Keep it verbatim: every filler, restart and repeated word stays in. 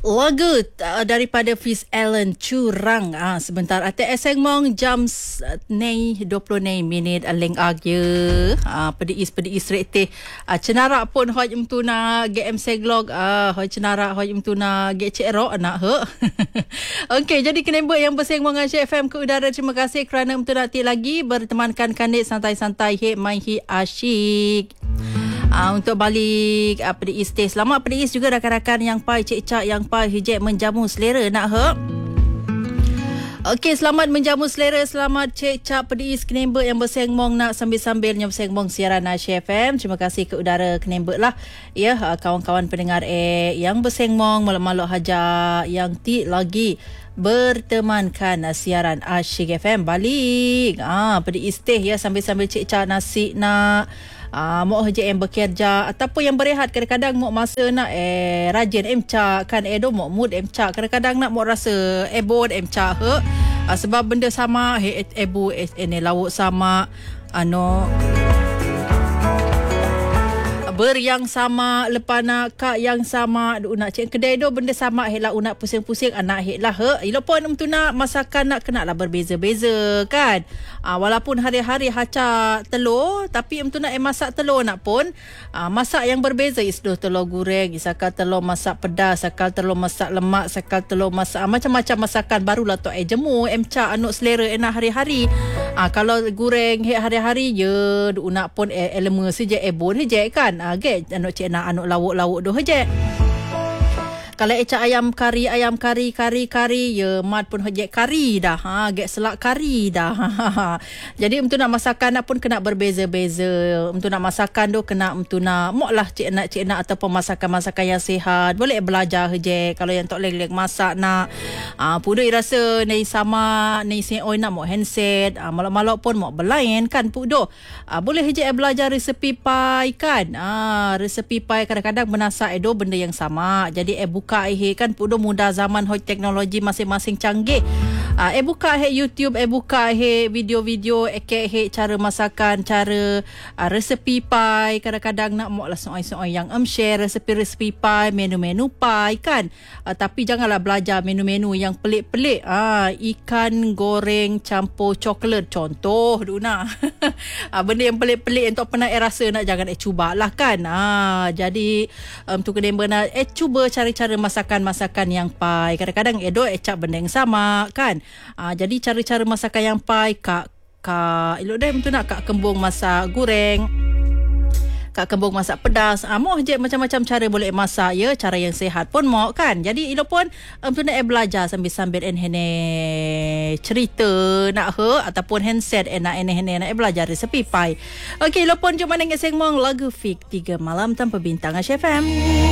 Lagu uh, daripada Fiz Allen Curang ah sebentar ate eseng mong jam nei dua puluh nei minit aleng agye ah pedis pedis rete ah cenara pun hoj umtu na G M Seglog ah hoj cenara hoj umtu na G C ro anak he. Okey, jadi kenembek yang berseng mong F M ke udara, terima kasih kerana umtu nanti lagi bertemankan kandik santai-santai he mai hi asyik. Uh, untuk balik uh, pedis teh. Selamat pedis juga rakan-rakan yang pai cek-cak yang pai hijab menjamu selera nak he. Okey, selamat menjamu selera, selamat cek-cak pedis kenembek yang bersengmong nak sambil-sambilnya bersengmong siaran Asia F M. Terima kasih ke udara kenembek lah. Ya, uh, kawan-kawan pendengar eh yang bersengmong maluk-maluk haja yang ti lagi bertemankan uh, siaran Asia F M balik. Ah, pedis teh ya sambil-sambil cek-cak nasi nak Ah, mau kerja yang bekerja ataupun yang berehat, kadang-kadang mau masa nak eh rajin emcak kan edo mau mood emcak, kadang-kadang nak mau rasa ebon emcak he ah, sebab benda sama he ebu ini lauk sama ano ber yang sama lepas nak kak yang sama nak cek kedai do benda sama he lah nak pusing-pusing anak he lah he ilopun um tu nak masakan nak kena lah berbeza-beza kan ah, walaupun hari-hari haca telur tapi um tu nak eh masak telur nak pun ah, masak yang berbeza isdoh telur goreng, isakal telur masak pedas, sakal telur masak lemak, sakal telur masak ah, macam-macam masakan barulah tu eh jemu emcak anuk selera enak hari-hari ah, kalau goreng he hari-hari je nak pun eh elemen saja ebon je kan agak anak cik nak anak lawuk-lawuk doh je. Kalau ecak ayam kari, ayam kari, kari, kari, ya mat pun hojek kari dah. Ha, get selak kari dah. Jadi untuk nak masakan nak pun kena berbeza-beza. Untuk nak masakan tu kena untuk nak mok lah cik nak cik nak ataupun masakan-masakan yang sihat. Boleh belajar je. Kalau yang tak lek-lek masak nak. Ah, pudoi rasa ni sama ni sen oi nak mok handset. Ah, malak-malak pun mok berlain kan pudo. Ah, boleh je belajar resepi pai kan. Ah, resepi pai kadang-kadang menasak edo benda yang sama. Jadi eh buka eh kan pudo mudah zaman hoj teknologi masing-masing canggih. Ah, eh buka he YouTube, eh buka he video-video eh he cara masakan, cara ah, resepi pai. Kadang-kadang nak mok lah soal-soal yang em share resepi-resepi pai, menu-menu pai kan. Ah, tapi janganlah belajar menu-menu yang pelik-pelik. Ah, ikan goreng campur coklat contoh Duna. ah, benda yang pelik-pelik yang tak pernah eh rasa nak jangan eh cubalah kan. Ah, jadi um, tu kena benar eh cuba cari-cara masakan-masakan yang pai. Kadang-kadang edo ecak benda yang sama kan. Ah, jadi cara-cara masakan yang pai kak kak elok dah betul nak kak kembung masak goreng, kak kembung masak pedas. Ah, moh je macam-macam cara boleh masak ya, cara yang sihat pun moh kan. Jadi elok pun um, tu nak eh belajar sambil-sambil en hene cerita nak he ataupun handset en nak en hene nak eh belajar resepi pai. Okey, elok pun cuma nengok sengmong lagu fik tiga malam tanpa bintang Asia F M.